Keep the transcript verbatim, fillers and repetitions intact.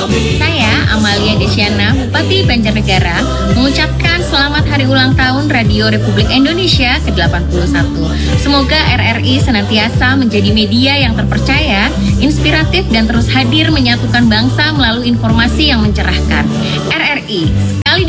Saya, Amalia Desyana, Bupati Banjarnegara, mengucapkan selamat hari ulang tahun Radio Republik Indonesia ke delapan puluh satu. Semoga R R I senantiasa menjadi media yang terpercaya, inspiratif, dan terus hadir menyatukan bangsa melalui informasi yang mencerahkan. R R I, sekali